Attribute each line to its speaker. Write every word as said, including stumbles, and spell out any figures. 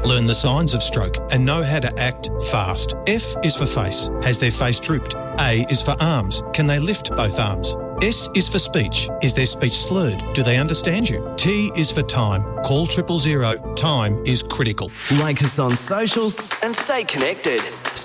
Speaker 1: learn the signs of stroke and know how to act fast. F is for face. Has their face drooped? A is for arms. Can they lift both arms? S is for speech. Is their speech slurred? Do they understand you? T is for time. Call triple zero. Time is critical.
Speaker 2: Like us on socials and stay connected.